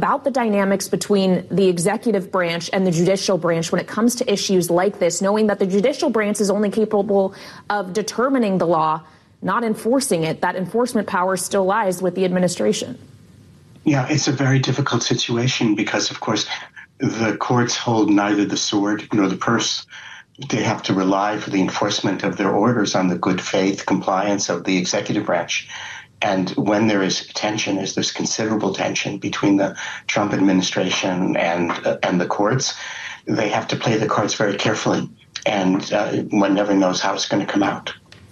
about the dynamics between the executive branch and the judicial branch when it comes to issues like this, knowing that the judicial branch is only capable of determining the law, not enforcing it? That enforcement power still lies with the administration. Yeah, it's a very difficult situation because, of course, the courts hold neither the sword nor the purse. They have to rely for the enforcement of their orders on the good faith compliance of the executive branch. And when there is tension, as there's considerable tension between the Trump administration and the courts, they have to play the cards very carefully. And one never knows how it's going to come out.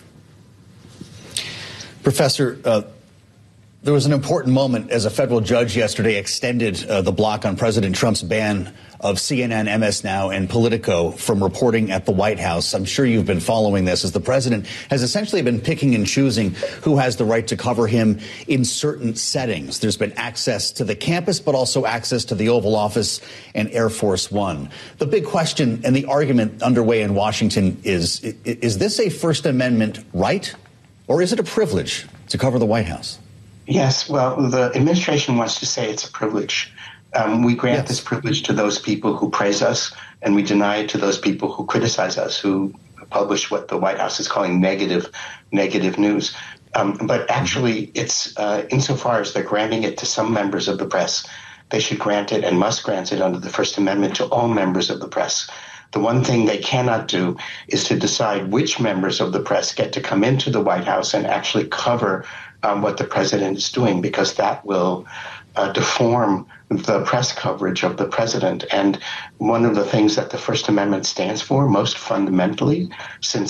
Professor, there was an important moment as a federal judge yesterday extended the block on President Trump's ban of CNN, MS Now, and Politico from reporting at the White House. I'm sure you've been following this as the president has essentially been picking and choosing who has the right to cover him in certain settings. There's been access to the campus, but also access to the Oval Office and Air Force One. The big question and the argument underway in Washington is this a First Amendment right, or is it a privilege to cover the White House? Yes, well, the administration wants to say it's a privilege. We grant this privilege to those people who praise us, and we deny it to those people who criticize us, who publish what the White House is calling negative news. But actually, it's insofar as they're granting it to some members of the press, they should grant it and must grant it under the First Amendment to all members of the press. The one thing they cannot do is to decide which members of the press get to come into the White House and actually cover what the president is doing, because that will deform the press coverage of the president. And one of the things that the First Amendment stands for most fundamentally since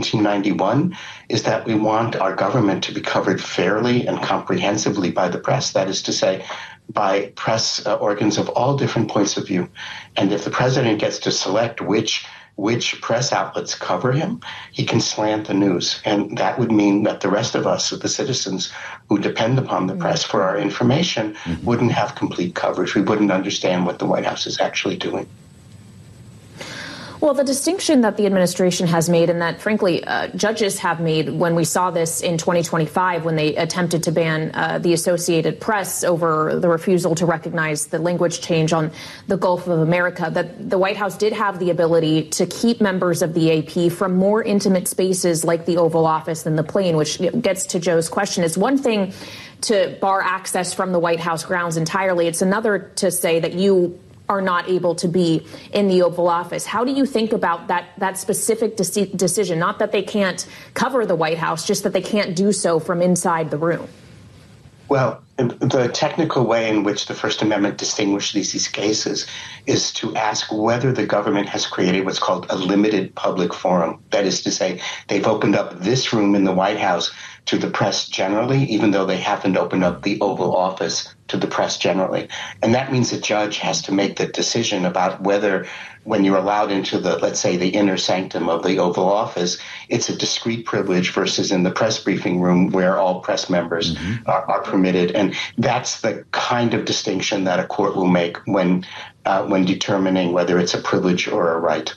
1791 is that we want our government to be covered fairly and comprehensively by the press. That is to say, by press organs of all different points of view. And if the president gets to select which press outlets cover him, he can slant the news. And that would mean that the rest of us, the citizens who depend upon the press for our information, wouldn't have complete coverage. We wouldn't understand what the White House is actually doing. Well, the distinction that the administration has made, and that, frankly, judges have made when we saw this in 2025 when they attempted to ban the Associated Press over the refusal to recognize the language change on the Gulf of America, that the White House did have the ability to keep members of the AP from more intimate spaces like the Oval Office than the plane, which gets to Joe's question. It's one thing to bar access from the White House grounds entirely. It's another to say that you are not able to be in the Oval Office. How do you think about that specific decision? Not that they can't cover the White House, just that they can't do so from inside the room. Well, the technical way in which the First Amendment distinguishes these cases is to ask whether the government has created what's called a limited public forum. That is to say, they've opened up this room in the White House to the press generally, even though they haven't opened up the Oval Office to the press generally. And that means a judge has to make the decision about whether, when you're allowed into the, let's say, the inner sanctum of the Oval Office, it's a discrete privilege versus in the press briefing room where all press members are permitted. And that's the kind of distinction that a court will make when determining whether it's a privilege or a right.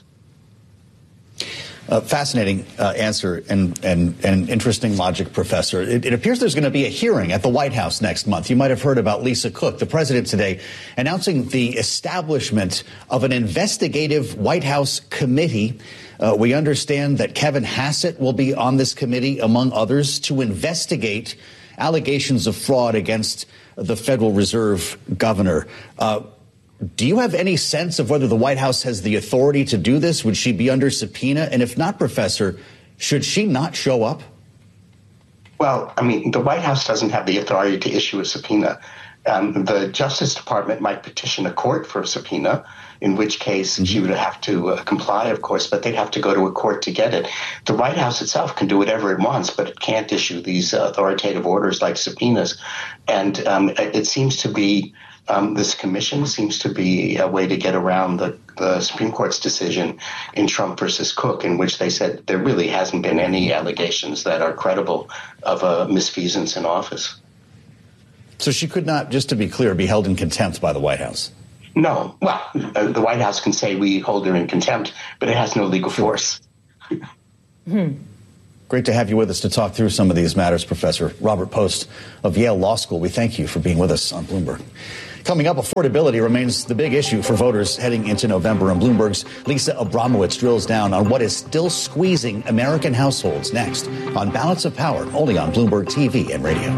Fascinating answer and interesting logic, Professor. It appears there's going to be a hearing at the White House next month. You might have heard about Lisa Cook, the president today, announcing the establishment of an investigative White House committee. We understand that Kevin Hassett will be on this committee, among others, to investigate allegations of fraud against the Federal Reserve governor. Do you have any sense of whether the White House has the authority to do this? Would she be under subpoena? And if not, Professor, should she not show up? Well, I mean, the White House doesn't have the authority to issue a subpoena. The Justice Department might petition a court for a subpoena, in which case she would have to comply, of course, but they'd have to go to a court to get it. The White House itself can do whatever it wants, but it can't issue these authoritative orders like subpoenas. And it seems to be this commission seems to be a way to get around the Supreme Court's decision in Trump versus Cook, in which they said there really hasn't been any allegations that are credible of a misfeasance in office. So she could not, just to be clear, be held in contempt by the White House? No. Well, the White House can say we hold her in contempt, but it has no legal force. Great to have you with us to talk through some of these matters, Professor. Robert Post of Yale Law School, we thank you for being with us on Bloomberg. Coming up, affordability remains the big issue for voters heading into November, and Bloomberg's Lisa Abramowitz drills down on what is still squeezing American households next on Balance of Power, only on Bloomberg TV and radio.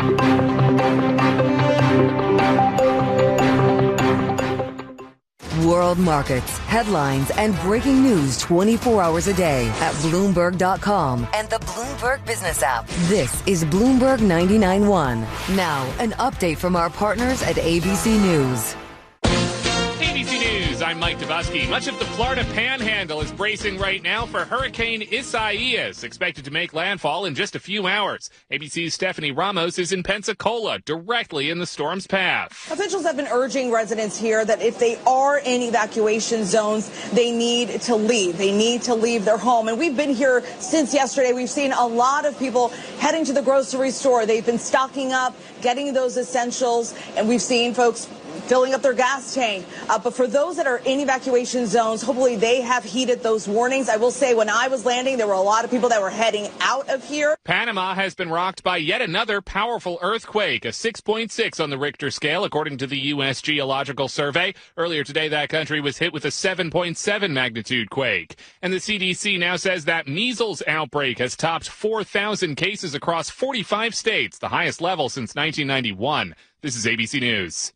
World markets, headlines, and breaking news 24 hours a day at Bloomberg.com and the Bloomberg Business app. This is Bloomberg 99.1. Now, an update from our partners at ABC News. ABC News, I'm Mike Dubusky. Much of the Florida Panhandle is bracing right now for Hurricane Isaias, expected to make landfall in just a few hours. ABC's Stephanie Ramos is in Pensacola, directly in the storm's path. Officials have been urging residents here that if they are in evacuation zones, they need to leave. They need to leave their home. And we've been here since yesterday. We've seen a lot of people heading to the grocery store. They've been stocking up, getting those essentials, and we've seen folks filling up their gas tank. But for those that are in evacuation zones, hopefully they have heeded those warnings. I will say when I was landing, there were a lot of people that were heading out of here. Panama has been rocked by yet another powerful earthquake, a 6.6 on the Richter scale, according to the U.S. Geological Survey. Earlier today, that country was hit with a 7.7 magnitude quake. And the CDC now says that measles outbreak has topped 4,000 cases across 45 states, the highest level since 1991. This is ABC News.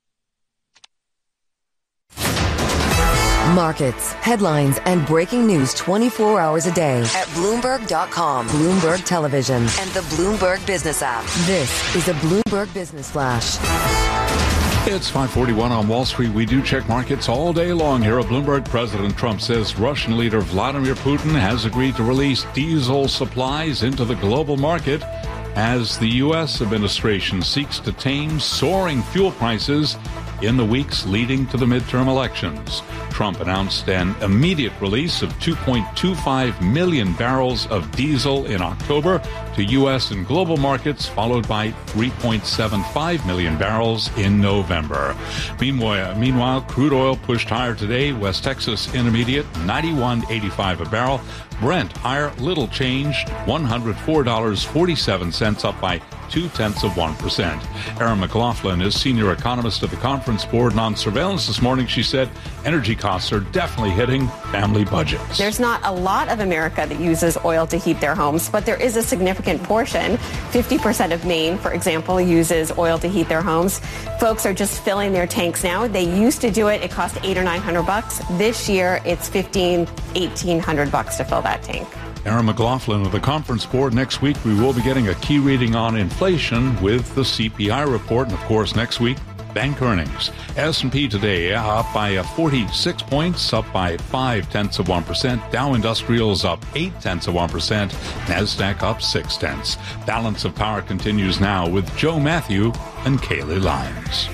Markets, headlines, and breaking news 24 hours a day at Bloomberg.com, Bloomberg Television, and the Bloomberg Business app. This is a Bloomberg Business Flash. It's 5:41 on Wall Street. We do check markets all day long here at Bloomberg. President Trump says Russian leader Vladimir Putin has agreed to release diesel supplies into the global market as the U.S. administration seeks to tame soaring fuel prices in the weeks leading to the midterm elections. Trump announced an immediate release of 2.25 million barrels of diesel in October to U.S. and global markets, followed by 3.75 million barrels in November. Meanwhile, crude oil pushed higher today. West Texas Intermediate, $91.85 a barrel. Brent higher, little changed, $104.47, up by 0.2%. Erin McLaughlin is senior economist at the Conference Board, and on surveillance this morning, she said energy costs are definitely hitting family budgets. There's not a lot of America that uses oil to heat their homes, but there is a significant portion. 50% of Maine, for example, uses oil to heat their homes. Folks are just filling their tanks now. They used to do it. It cost $800 or $900. This year, it's $1,800 to fill that tank. Erin McLaughlin of the Conference Board. Next week, we will be getting a key reading on inflation with the CPI report. And, of course, next week, bank earnings. S&P today up by 46 points, up by 0.5%. Dow Industrials up 0.8%. NASDAQ up 0.6. Balance of Power continues now with Joe Matthew and Kaylee Lyons.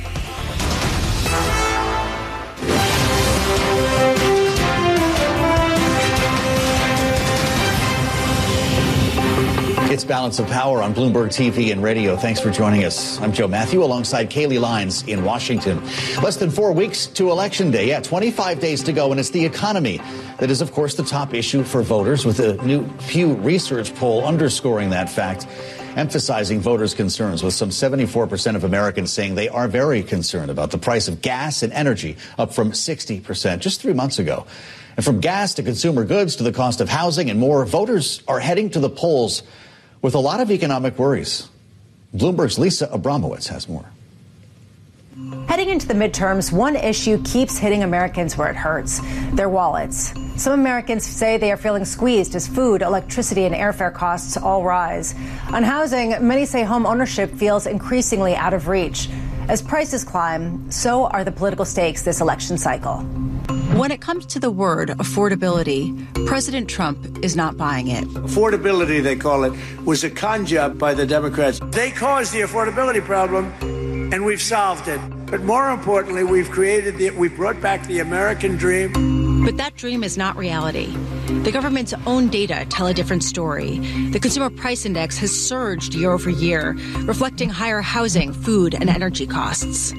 It's Balance of Power on Bloomberg TV and radio. Thanks for joining us. I'm Joe Matthew alongside Kaylee Lyons in Washington. Less than 4 weeks to Election Day. 25 days to go, and it's the economy that is, of course, the top issue for voters, with a new Pew Research poll underscoring that fact, emphasizing voters' concerns, with some 74% of Americans saying they are very concerned about the price of gas and energy, up from 60% just 3 months ago. And from gas to consumer goods to the cost of housing and more, voters are heading to the polls with a lot of economic worries. Bloomberg's Lisa Abramowitz has more. Heading into the midterms, one issue keeps hitting Americans where it hurts: their wallets. Some Americans say they are feeling squeezed as food, electricity, and airfare costs all rise. On housing, many say home ownership feels increasingly out of reach. As prices climb, so are the political stakes this election cycle. When it comes to the word affordability, President Trump is not buying it. Affordability, they call it, was a con job by the Democrats. They caused the affordability problem, and we've solved it. But more importantly, we've brought back the American dream. But that dream is not reality. The government's own data tell a different story. The Consumer Price Index has surged year over year, reflecting higher housing, food, and energy costs.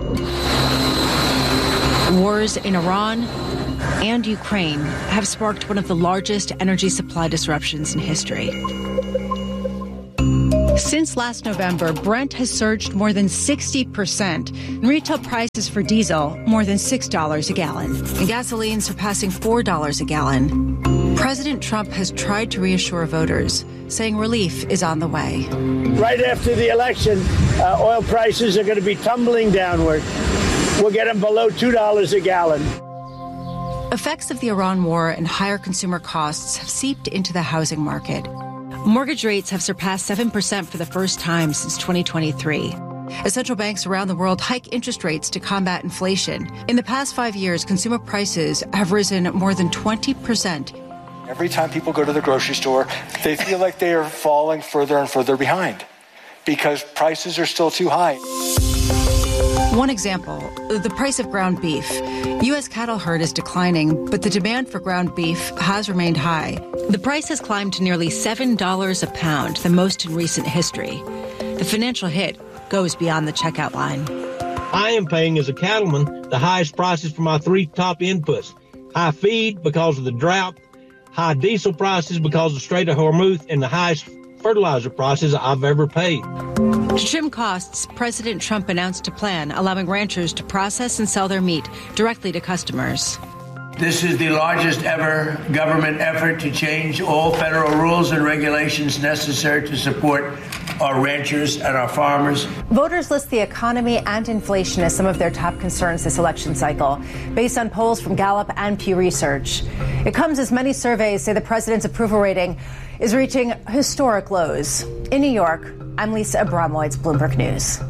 Wars in Iran and Ukraine have sparked one of the largest energy supply disruptions in history. Since last November, Brent has surged more than 60%, and retail prices for diesel more than $6 a gallon, and gasoline surpassing $4 a gallon. President Trump has tried to reassure voters, saying relief is on the way. Right after the election, oil prices are going to be tumbling downward. We'll get them below $2 a gallon. Effects of the Iran war and higher consumer costs have seeped into the housing market. Mortgage rates have surpassed 7% for the first time since 2023. As central banks around the world hike interest rates to combat inflation, in the past 5 years, consumer prices have risen more than 20%. Every time people go to the grocery store, they feel like they are falling further and further behind because prices are still too high. One example, the price of ground beef. U.S. cattle herd is declining, but the demand for ground beef has remained high. The price has climbed to nearly $7 a pound, the most in recent history. The financial hit goes beyond the checkout line. I am paying as a cattleman the highest prices for my three top inputs. High feed because of the drought, high diesel prices because of Strait of Hormuz, and the highest fertilizer prices I've ever paid. To trim costs, President Trump announced a plan allowing ranchers to process and sell their meat directly to customers. This is the largest ever government effort to change all federal rules and regulations necessary to support our ranchers and our farmers. Voters list the economy and inflation as some of their top concerns this election cycle, based on polls from Gallup and Pew Research. It comes as many surveys say the president's approval rating is reaching historic lows. In New York, I'm Lisa Abramowitz, Bloomberg News.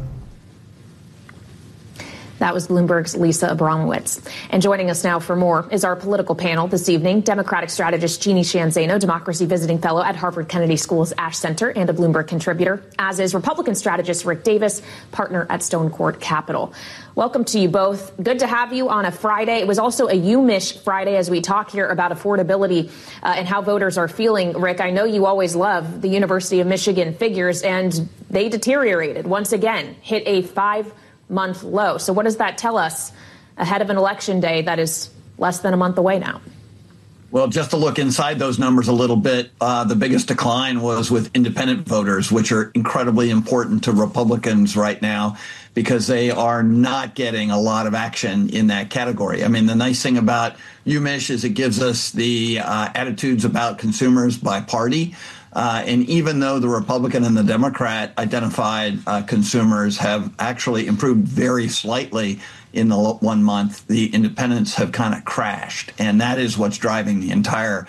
That was Bloomberg's Lisa Abramowitz. And joining us now for more is our political panel this evening, Democratic strategist Jeannie Sheehan Zaino, Democracy Visiting Fellow at Harvard Kennedy School's Ash Center and a Bloomberg contributor, as is Republican strategist Rick Davis, partner at Stone Court Capital. Welcome to you both. Good to have you on a Friday. It was also a UMich Friday as we talk here about affordability and how voters are feeling. Rick, I know you always love the University of Michigan figures, and they deteriorated once again, hit a 5-month low. So what does that tell us ahead of an election day that is less than a month away now? Well, just to look inside those numbers a little bit, the biggest decline was with independent voters, which are incredibly important to Republicans right now because they are not getting a lot of action in that category. I mean, the nice thing about UMich is it gives us the attitudes about consumers by party. And even though the Republican and the Democrat identified consumers have actually improved very slightly in the 1 month, the independents have kind of crashed. And that is what's driving the entire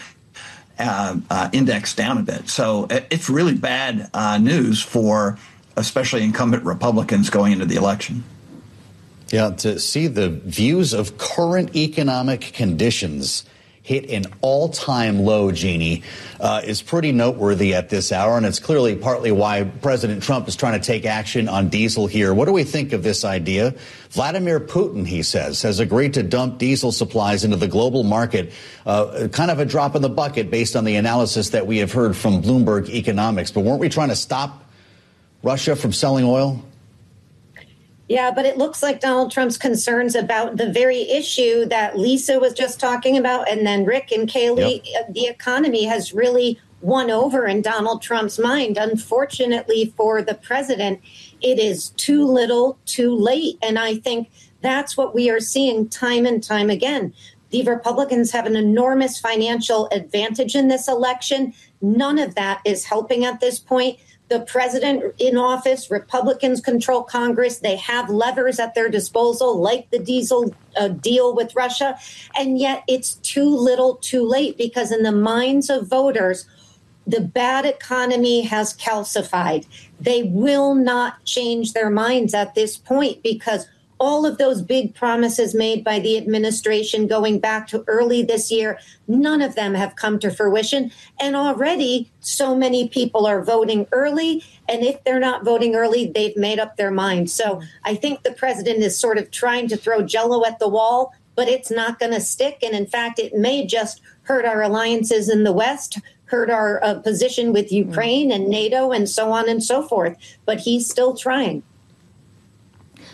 index down a bit. So it's really bad news for especially incumbent Republicans going into the election. Yeah, to see the views of current economic conditions hit an all-time low, Jeannie, is pretty noteworthy at this hour, and it's clearly partly why President Trump is trying to take action on diesel here. What do we think of this idea? Vladimir Putin, he says, has agreed to dump diesel supplies into the global market, kind of a drop in the bucket based on the analysis that we have heard from Bloomberg Economics. But weren't we trying to stop Russia from selling oil? Yeah, but it looks like Donald Trump's concerns about the very issue that Lisa was just talking about, and then Rick and Kaylee, the economy has really won over in Donald Trump's mind. Unfortunately for the president, it is too little, too late. And I think that's what we are seeing time and time again. The Republicans have an enormous financial advantage in this election. None of that is helping at this point. The president in office, Republicans control Congress. They have levers at their disposal, like the diesel deal with Russia. And yet it's too little, too late, because in the minds of voters, the bad economy has calcified. They will not change their minds at this point because all of those big promises made by the administration going back to early this year, none of them have come to fruition. And already so many people are voting early. And if they're not voting early, they've made up their mind. So I think the president is sort of trying to throw Jell-O at the wall, but it's not going to stick. And in fact, it may just hurt our alliances in the West, hurt our position with Ukraine and NATO and so on and so forth. But he's still trying.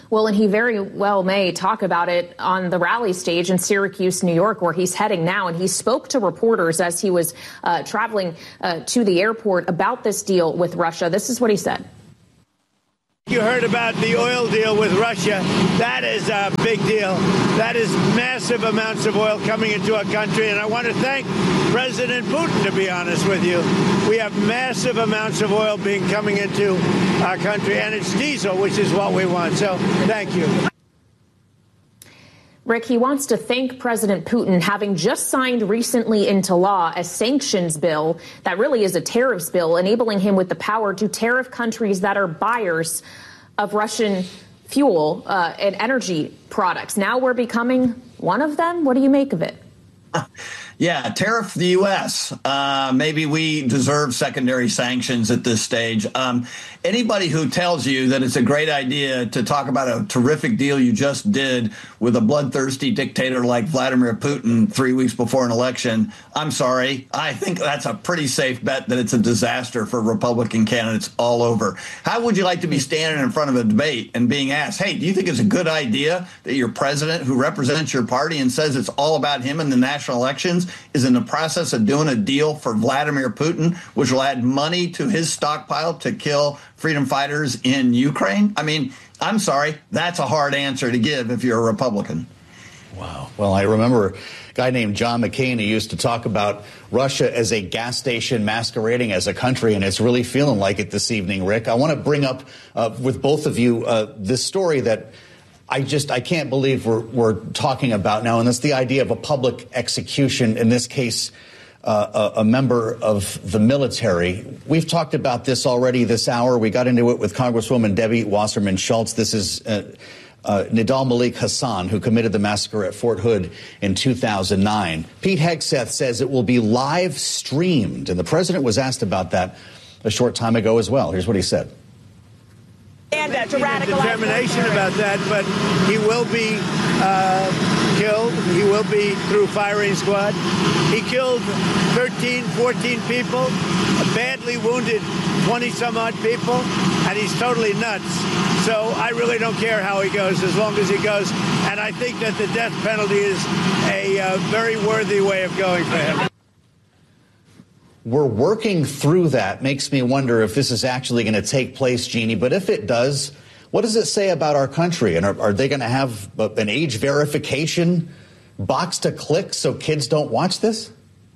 Well, and he very well may talk about it on the rally stage in Syracuse, New York, where he's heading now. And he spoke to reporters as he was traveling to the airport about this deal with Russia. This is what he said. You heard about the oil deal with Russia. That is a big deal. That is massive amounts of oil coming into our country. And I want to thank President Putin, to be honest with you. We have massive amounts of oil coming into our country, and it's diesel, which is what we want. So thank you. Rick, he wants to thank President Putin, having just signed recently into law a sanctions bill that really is a tariffs bill, enabling him with the power to tariff countries that are buyers of Russian fuel and energy products. Now we're becoming one of them. What do you make of it? Yeah, tariff the U.S. Maybe we deserve secondary sanctions at this stage. Anybody who tells you that it's a great idea to talk about a terrific deal you just did with a bloodthirsty dictator like Vladimir Putin 3 weeks before an election, I'm sorry. I think that's a pretty safe bet that it's a disaster for Republican candidates all over. How would you like to be standing in front of a debate and being asked, hey, do you think it's a good idea that your president who represents your party and says it's all about him in the national elections is in the process of doing a deal for Vladimir Putin, which will add money to his stockpile to kill freedom fighters in Ukraine? I mean, I'm sorry. That's a hard answer to give if you're a Republican. Wow. Well, I remember a guy named John McCain who used to talk about Russia as a gas station masquerading as a country, and it's really feeling like it this evening, Rick. I want to bring up with both of you this story that I can't believe we're talking about now, and that's the idea of a public execution, in this case, a member of the military. We've talked about this already this hour. We got into it with Congresswoman Debbie Wasserman Schultz. This is Nidal Malik Hassan, who committed the massacre at Fort Hood in 2009. Pete Hegseth says it will be live streamed, and the president was asked about that a short time ago as well. Here's what he said. And to radicalize determination about that, but he will be killed. He will be through firing squad. He killed 13, 14 people, badly wounded 20-some-odd people, and he's totally nuts. So I really don't care how he goes, as long as he goes. And I think that the death penalty is a very worthy way of going for him. We're working through that. Makes me wonder if this is actually going to take place, Jeannie. But if it does, what does it say about our country? And are they going to have an age verification box to click so kids don't watch this?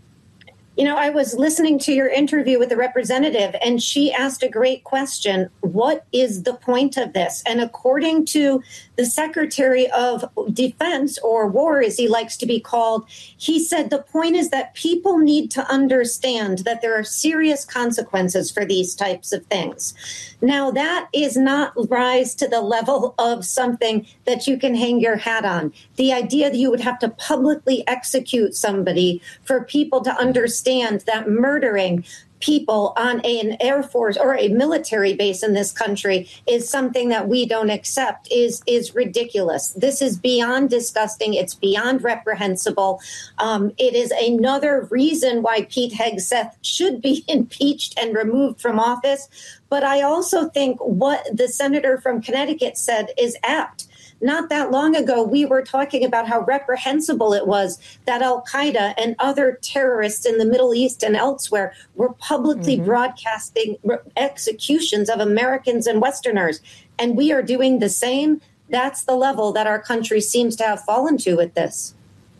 You know, I was listening to your interview with the representative, and she asked a great question. What is the point of this? And according to the Secretary of Defense, or War as he likes to be called, he said the point is that people need to understand that there are serious consequences for these types of things. Now, that is not rise to the level of something that you can hang your hat on. The idea that you would have to publicly execute somebody for people to understand that murdering people on an Air Force or a military base in this country is something that we don't accept is ridiculous. This is beyond disgusting. It's beyond reprehensible. It is another reason why Pete Hegseth should be impeached and removed from office. But I also think what the senator from Connecticut said is apt. Not that long ago, we were talking about how reprehensible it was that al-Qaeda and other terrorists in the Middle East and elsewhere were publicly broadcasting executions of Americans and Westerners. And we are doing the same. That's the level that our country seems to have fallen to with this.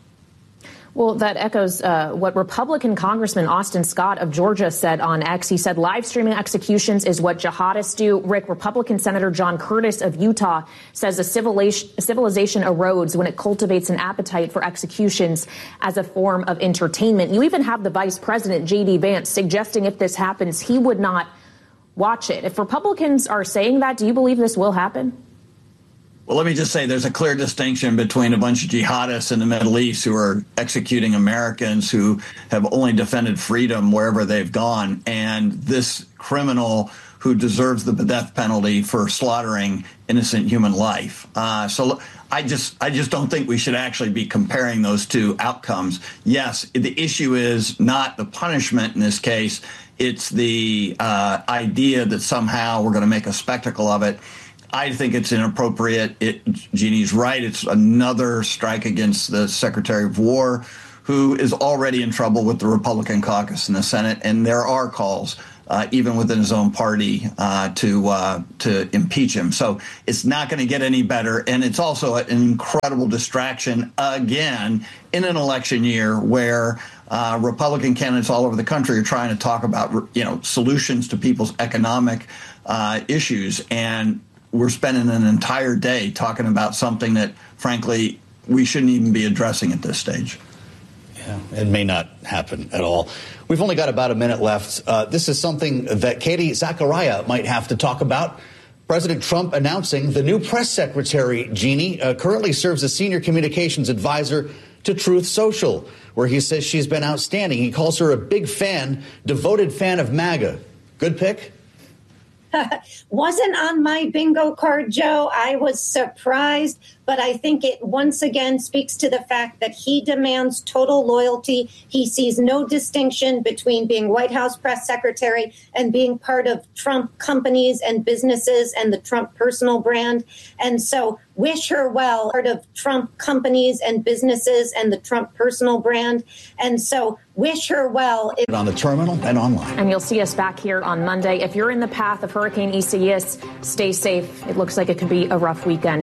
Well, that echoes what Republican Congressman Austin Scott of Georgia said on X. He said live streaming executions is what jihadists do. Rick, Republican Senator John Curtis of Utah says a civilization erodes when it cultivates an appetite for executions as a form of entertainment. You even have the Vice President, J.D. Vance, suggesting if this happens, he would not watch it. If Republicans are saying that, do you believe this will happen? Well, let me just say there's a clear distinction between a bunch of jihadists in the Middle East who are executing Americans who have only defended freedom wherever they've gone, and this criminal who deserves the death penalty for slaughtering innocent human life. So I just don't think we should actually be comparing those two outcomes. Yes, the issue is not the punishment in this case. It's the idea that somehow we're going to make a spectacle of it. I think it's inappropriate. Jeannie's right. It's another strike against the Secretary of War, who is already in trouble with the Republican caucus in the Senate. And there are calls, even within his own party, to impeach him. So it's not going to get any better. And it's also an incredible distraction, again, in an election year where Republican candidates all over the country are trying to talk about, solutions to people's economic issues. And we're spending an entire day talking about something that, frankly, we shouldn't even be addressing at this stage. Yeah, it may not happen at all. We've only got about a minute left. This is something that Katie Zachariah might have to talk about. President Trump announcing the new press secretary, Jeannie, currently serves as senior communications advisor to Truth Social, where he says she's been outstanding. He calls her a big fan, devoted fan of MAGA. Good pick? Wasn't on my bingo card, Joe. I was surprised, but I think it once again speaks to the fact that he demands total loyalty. He sees no distinction between being White House press secretary and being part of Trump companies and businesses and the Trump personal brand. And so wish her well, part of Trump companies and businesses and the Trump personal brand. And so wish her well. On the terminal and online. And you'll see us back here on Monday. If you're in the path of Hurricane Isaias, stay safe. It looks like it could be a rough weekend.